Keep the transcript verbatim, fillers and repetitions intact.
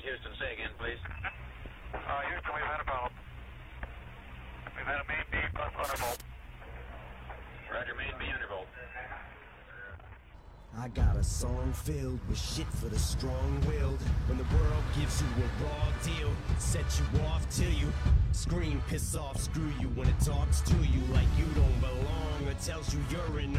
Houston, say again, please. Uh, Houston, we've had a problem. We've had a main beam up undervolt. Roger, main B undervolt. I got a song filled with shit for the strong-willed. When the world gives you a raw deal, set you off till you scream, piss off, screw you. When it talks to you like you don't belong or tells you you're in